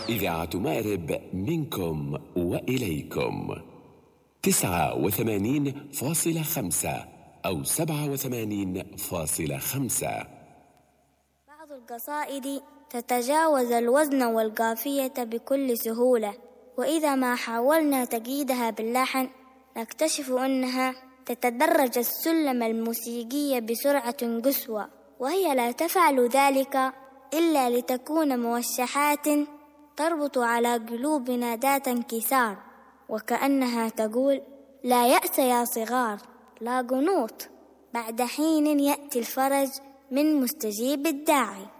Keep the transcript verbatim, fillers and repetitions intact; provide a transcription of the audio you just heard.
إذاعة مأرب منكم وإليكم تسعة وثمانين فاصلة خمسة أو سبعة وثمانين فاصلة خمسة. بعض القصائد تتجاوز الوزن والقافية بكل سهولة، وإذا ما حاولنا تقييدها باللحن نكتشف أنها تتدرج السلم الموسيقي بسرعة قصوى، وهي لا تفعل ذلك إلا لتكون موشحات تربط على قلوبنا ذات انكسار، وكأنها تقول: لا يأس يا صغار، لا قنوط، بعد حين يأتي الفرج من مستجيب الداعي.